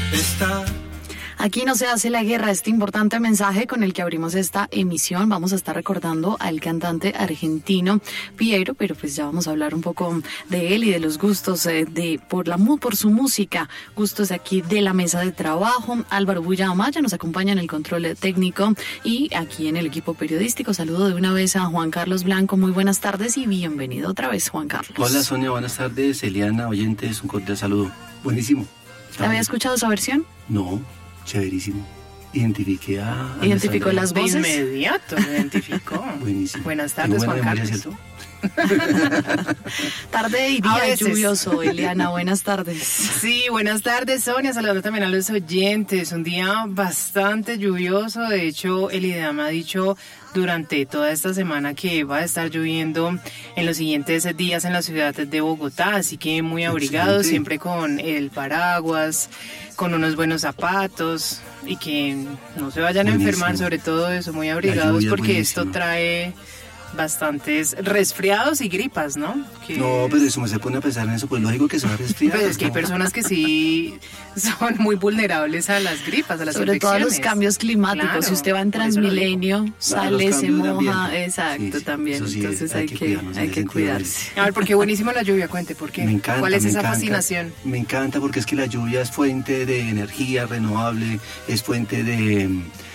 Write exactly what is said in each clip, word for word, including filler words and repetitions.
está. Aquí no se hace la guerra, este importante mensaje con el que abrimos esta emisión. Vamos a estar recordando al cantante argentino Piero, pero pues ya vamos a hablar un poco de él y de los gustos eh, de por la por su música, gustos de aquí de la mesa de trabajo. Álvaro Bulla Amaya nos acompaña en el control técnico y aquí en el equipo periodístico. Saludo de una vez a Juan Carlos Blanco. Muy buenas tardes y bienvenido otra vez, Juan Carlos. Hola Sonia, buenas tardes. Eliana, oyentes, un cordial saludo. Buenísimo. ¿Había escuchado esa versión? No. Chéverísimo. Identifiqué a... ¿Identificó las voces? De inmediato, me identificó. Buenísimo. Buenas tardes, Juan Carlos. ¿Cierto? Tarde y día lluvioso, Eliana, buenas tardes. Sí, buenas tardes, Sonia, saludando también a los oyentes. Un día bastante lluvioso, de hecho el IDEAM ha dicho durante toda esta semana que va a estar lloviendo en los siguientes días en la ciudad de Bogotá, así que muy abrigados, siempre con el paraguas, con unos buenos zapatos y que no se vayan buenísimo. A enfermar, sobre todo eso, muy abrigados porque esto trae bastantes resfriados y gripas, ¿no? Que no, pero eso me se pone a pensar en eso, pues lógico que se va a resfriar. Pero es que hay personas que sí son muy vulnerables a las gripas, a las sobre infecciones. Todo a los cambios climáticos. Claro, si usted va en Transmilenio, sale, se moja, exacto, sí, también. Sí, entonces hay, hay que, que hay que cuidarse. A ver, porque buenísima la lluvia, cuente, ¿por qué? Me encanta, ¿Cuál es esa encanta, fascinación? Me encanta porque es que la lluvia es fuente de energía renovable, es fuente de,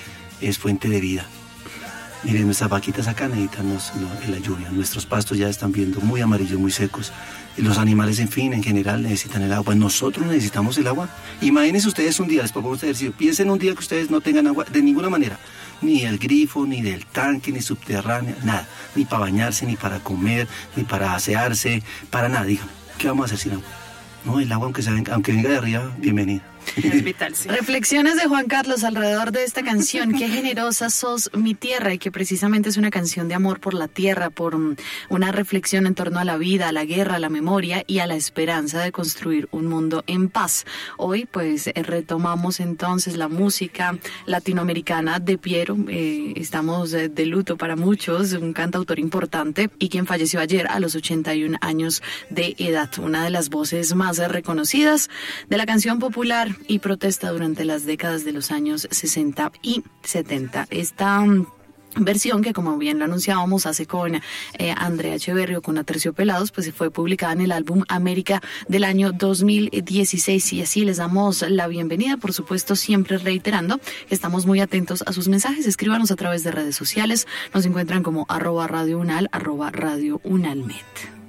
es fuente de vida. Miren, nuestras vaquitas acá necesitan los, los, la lluvia, nuestros pastos ya están viendo muy amarillos, muy secos. Y los animales, en fin, en general necesitan el agua. Nosotros necesitamos el agua. Imagínense ustedes un día, les propongo ustedes, si piensen un día que ustedes no tengan agua de ninguna manera, ni del grifo, ni del tanque, ni subterránea, nada. Ni para bañarse, ni para comer, ni para asearse, para nada. Díganme, ¿qué vamos a hacer sin agua? No, el agua, aunque, sea, aunque venga de arriba, bienvenida. Es vital, sí. Reflexiones de Juan Carlos alrededor de esta canción, Qué generosa sos mi tierra, y que precisamente es una canción de amor por la tierra, por una reflexión en torno a la vida, a la guerra, a la memoria y a la esperanza de construir un mundo en paz. Hoy pues retomamos entonces la música latinoamericana de Piero. Eh, estamos de, de luto para muchos, un cantautor importante y quien falleció ayer a los ochenta y un años de edad, una de las voces más reconocidas de la canción popular y protesta durante las décadas de los años sesenta y setenta. Esta um, versión que, como bien lo anunciábamos, hace con eh, Andrea Echeverrio, con Aterciopelados, pues fue publicada en el álbum América del año dos mil dieciséis, y así les damos la bienvenida, por supuesto, siempre reiterando que estamos muy atentos a sus mensajes. Escríbanos a través de redes sociales, nos encuentran como arroba Radio Unal, arroba Radio Unalmet.